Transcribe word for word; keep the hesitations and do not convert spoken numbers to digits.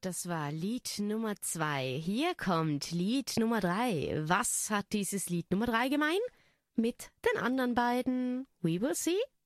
Das war Lied Nummer zwei. Hier kommt Lied Nummer drei. Was hat dieses Lied Nummer drei gemein mit den anderen beiden? We will see.